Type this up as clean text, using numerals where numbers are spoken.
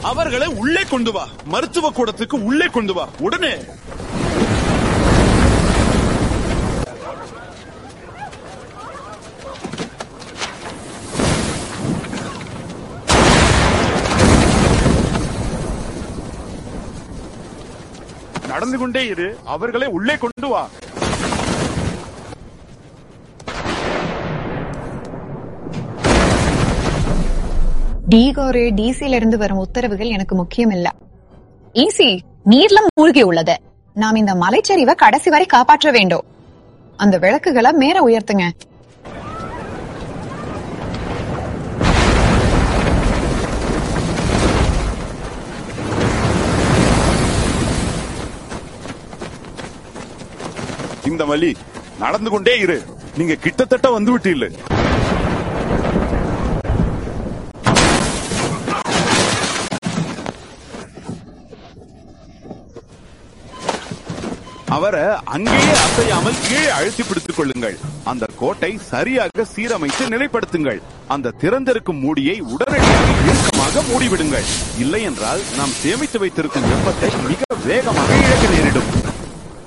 அவர்களை உள்ளே கொண்டு வா. மருத்துவ கூடத்துக்கு உள்ளே கொண்டு வா உடனே. நடந்து கொண்டே இரு. அவர்களை உள்ளே கொண்டு வா. டிகோரே, டிசில இருந்து வரும் உத்தரவுகள் எனக்கு முக்கியம் இல்ல. ஈசி நீர்ல மூழ்கி உள்ளது. நாம் இந்த மலைச்சரிவை கடைசி வரை காப்பாற்ற வேண்டும். அந்த விளக்குகளை மேல உயர்த்துங்க. இந்த வழி நடந்து கொண்டே இரு. நீங்க கிட்டத்தட்ட வந்து விட்டீர்கள். அவரை அங்கேயே அசையாமல் கீழே அழுத்தி பிடித்துக் கொள்ளுங்கள். அந்த கோட்டை சரியாக சீரமைத்து நிலைப்படுத்துங்கள். அந்த திறந்திருக்கும் மூடியை உடனடியாக இறுக்கமாக மூடிவிடுங்கள். இல்லை என்றால் நாம் சேமித்து வைத்திருக்கும் வெப்பத்தை மிக வேகமாக இழக்க நேரிடும்.